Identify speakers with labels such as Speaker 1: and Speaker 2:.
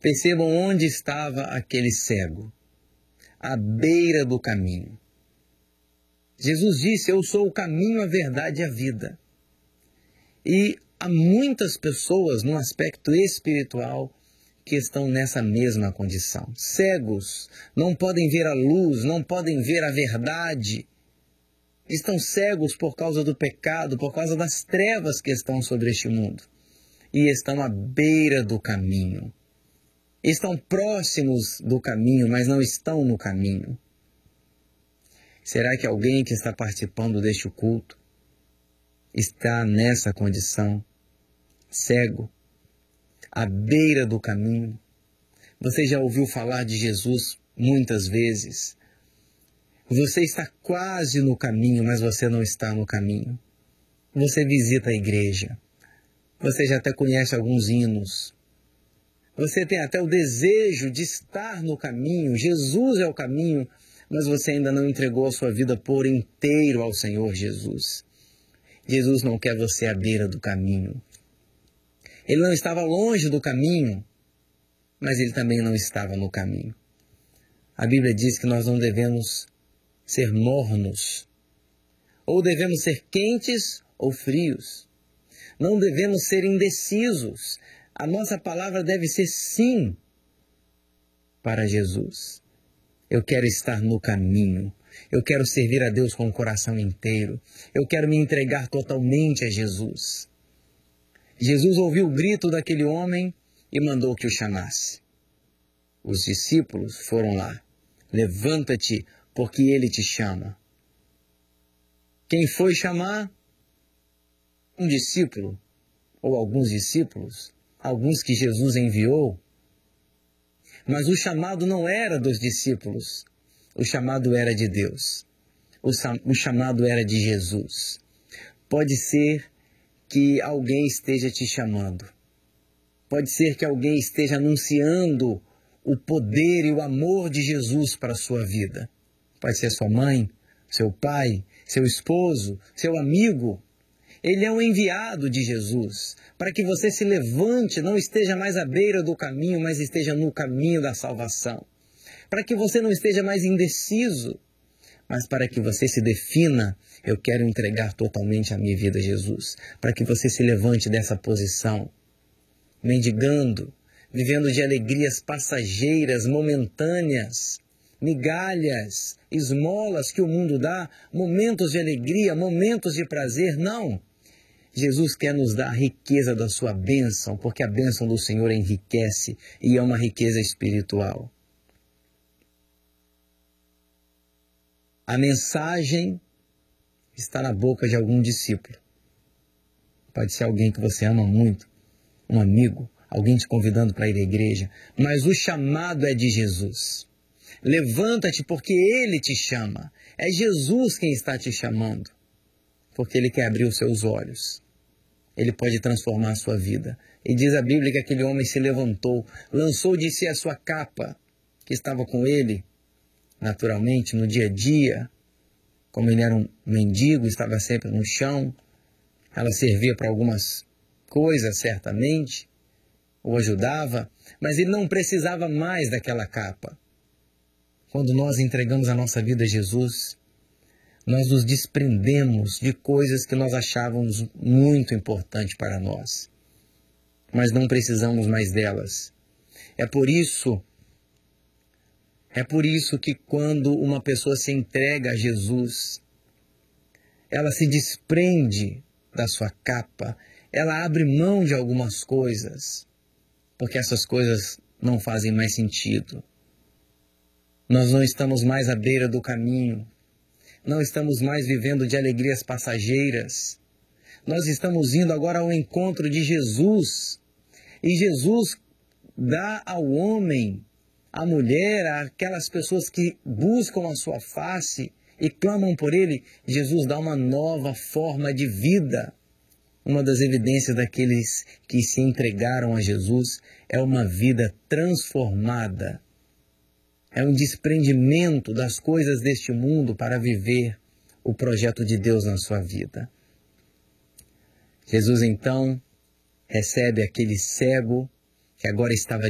Speaker 1: Percebam onde estava aquele cego, à beira do caminho. Jesus disse: eu sou o caminho, a verdade e a vida. E há muitas pessoas no aspecto espiritual que estão nessa mesma condição. Cegos, não podem ver a luz, não podem ver a verdade. Estão cegos por causa do pecado, por causa das trevas que estão sobre este mundo. E estão à beira do caminho. Estão próximos do caminho, mas não estão no caminho. Será que alguém que está participando deste culto está nessa condição, cego, à beira do caminho? Você já ouviu falar de Jesus muitas vezes. Você está quase no caminho, mas você não está no caminho. Você visita a igreja. Você já até conhece alguns hinos. Você tem até o desejo de estar no caminho. Jesus é o caminho, mas você ainda não entregou a sua vida por inteiro ao Senhor Jesus. Jesus não quer você à beira do caminho. Ele não estava longe do caminho, mas ele também não estava no caminho. A Bíblia diz que nós não devemos ser mornos, ou devemos ser quentes ou frios. Não devemos ser indecisos. A nossa palavra deve ser sim para Jesus. Eu quero estar no caminho. Eu quero servir a Deus com o coração inteiro. Eu quero me entregar totalmente a Jesus. Jesus ouviu o grito daquele homem e mandou que o chamasse. Os discípulos foram lá. Levanta-te, porque ele te chama. Quem foi chamar? Um discípulo, ou alguns discípulos, alguns que Jesus enviou. Mas o chamado não era dos discípulos, o chamado era de Deus. O chamado era de Jesus. Pode ser que alguém esteja te chamando. Pode ser que alguém esteja anunciando o poder e o amor de Jesus para a sua vida. Pode ser sua mãe, seu pai, seu esposo, seu amigo. Ele é um enviado de Jesus para que você se levante, não esteja mais à beira do caminho, mas esteja no caminho da salvação. Para que você não esteja mais indeciso, mas para que você se defina: eu quero entregar totalmente a minha vida a Jesus. Para que você se levante dessa posição, mendigando, vivendo de alegrias passageiras, momentâneas, migalhas, esmolas que o mundo dá, momentos de alegria, momentos de prazer. Não! Jesus quer nos dar a riqueza da sua bênção, porque a bênção do Senhor enriquece e é uma riqueza espiritual. A mensagem está na boca de algum discípulo. Pode ser alguém que você ama muito, um amigo, alguém te convidando para ir à igreja, mas o chamado é de Jesus. Levanta-te, porque Ele te chama. É Jesus quem está te chamando, porque Ele quer abrir os seus olhos. Ele pode transformar a sua vida. E diz a Bíblia que aquele homem se levantou, lançou de si a sua capa, que estava com ele, naturalmente, no dia a dia. Como ele era um mendigo, estava sempre no chão. Ela servia para algumas coisas, certamente, o ajudava, mas ele não precisava mais daquela capa. Quando nós entregamos a nossa vida a Jesus, nós nos desprendemos de coisas que nós achávamos muito importantes para nós, mas não precisamos mais delas. É por isso que quando uma pessoa se entrega a Jesus, ela se desprende da sua capa, ela abre mão de algumas coisas, porque essas coisas não fazem mais sentido. Nós não estamos mais à beira do caminho, não estamos mais vivendo de alegrias passageiras. Nós estamos indo agora ao encontro de Jesus. E Jesus dá ao homem, à mulher, àquelas pessoas que buscam a sua face e clamam por Ele, Jesus dá uma nova forma de vida. Uma das evidências daqueles que se entregaram a Jesus é uma vida transformada. É um desprendimento das coisas deste mundo para viver o projeto de Deus na sua vida. Jesus, então, recebe aquele cego que agora estava